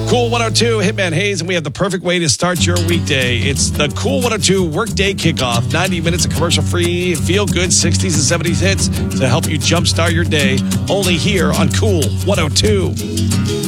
Cool 102, Hitman Hayes, and we have the perfect way to start your weekday. It's the Cool 102 Workday Kickoff. 90 minutes of commercial-free, feel-good 60s and 70s hits to help you jumpstart your day. Only here on Cool 102.